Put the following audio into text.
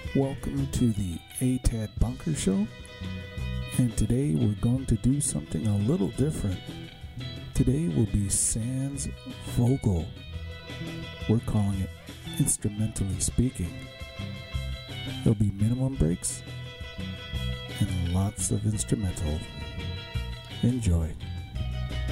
Welcome to the ATAD Bunker Show, and today we're going to do something a little different. Today will be sans vocal. We're calling it instrumentally speaking. There'll be minimum breaks and lots of instrumental. Enjoy.